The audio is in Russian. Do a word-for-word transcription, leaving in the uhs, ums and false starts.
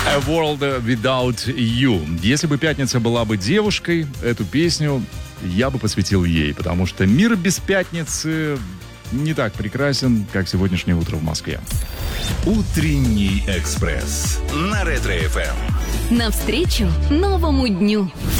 A World Without You. Если бы пятница была бы девушкой, эту песню я бы посвятил ей, потому что мир без пятницы не так прекрасен, как сегодняшнее утро в Москве. Утренний экспресс на Ретро-эф эм. Навстречу новому дню.